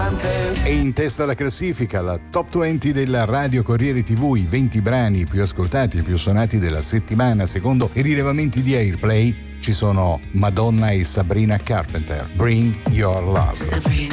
E in testa alla classifica, la Top 20 della Radio Corriere TV, i 20 brani più ascoltati e più suonati della settimana secondo i rilevamenti di Airplay, ci sono Madonna e Sabrina Carpenter, Bring Your Love.